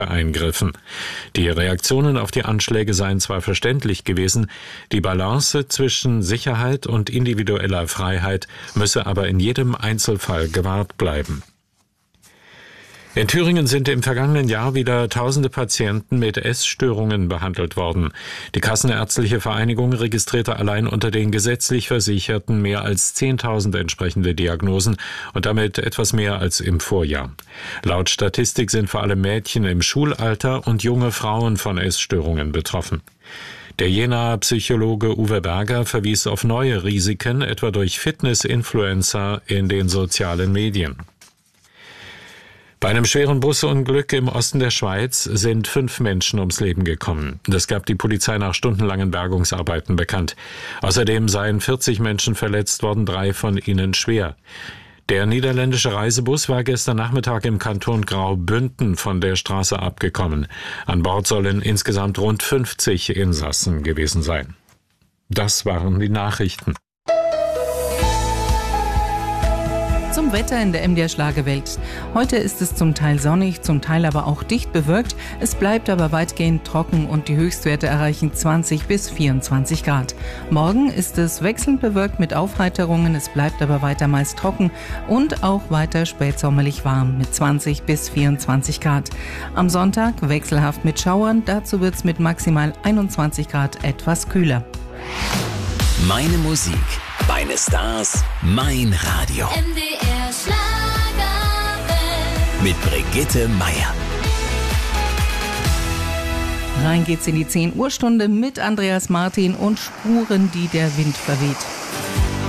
eingriffen. Die Reaktionen auf die Anschläge seien zwar verständlich gewesen, die Balance zwischen Sicherheit und individueller Freiheit müsse aber in jedem Einzelfall gewahrt bleiben. In Thüringen sind im vergangenen Jahr wieder tausende Patienten mit Essstörungen behandelt worden. Die Kassenärztliche Vereinigung registrierte allein unter den gesetzlich Versicherten mehr als 10.000 entsprechende Diagnosen und damit etwas mehr als im Vorjahr. Laut Statistik sind vor allem Mädchen im Schulalter und junge Frauen von Essstörungen betroffen. Der Jenaer Psychologe Uwe Berger verwies auf neue Risiken, etwa durch Fitness-Influencer in den sozialen Medien. Bei einem schweren Busunglück im Osten der Schweiz sind 5 Menschen ums Leben gekommen. Das gab die Polizei nach stundenlangen Bergungsarbeiten bekannt. Außerdem seien 40 Menschen verletzt worden, 3 von ihnen schwer. Der niederländische Reisebus war gestern Nachmittag im Kanton Graubünden von der Straße abgekommen. An Bord sollen insgesamt rund 50 Insassen gewesen sein. Das waren die Nachrichten. Zum Wetter in der MDR Schlagerwelt. Heute ist es zum Teil sonnig, zum Teil aber auch dicht bewölkt. Es bleibt aber weitgehend trocken und die Höchstwerte erreichen 20 bis 24 Grad. Morgen ist es wechselnd bewölkt mit Aufheiterungen, es bleibt aber weiter meist trocken und auch weiter spätsommerlich warm mit 20 bis 24 Grad. Am Sonntag wechselhaft mit Schauern, dazu wird es mit maximal 21 Grad etwas kühler. Meine Musik, meine Stars, mein Radio. MDR Schlagerwelt. Mit Brigitte Meier. Rein geht's in die 10 Uhr Stunde mit Andreas Martin und Spuren, die der Wind verweht.